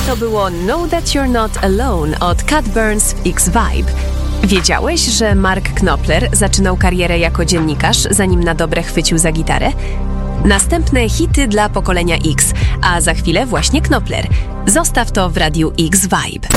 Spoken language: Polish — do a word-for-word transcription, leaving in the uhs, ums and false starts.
To było Know That You're Not Alone od Cat Burns w X-Vibe. Wiedziałeś, że Mark Knopfler zaczynał karierę jako dziennikarz, zanim na dobre chwycił za gitarę? Następne hity dla pokolenia X, a za chwilę właśnie Knopfler. Zostaw to w Radiu X-Vibe.